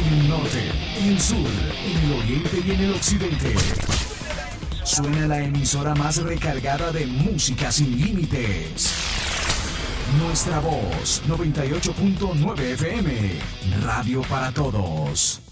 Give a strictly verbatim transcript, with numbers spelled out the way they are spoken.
En el norte, en el sur, en el oriente y en el occidente. Suena la emisora más recargada de música sin límites. Nuestra voz, noventa y ocho punto nueve F M. Radio para todos.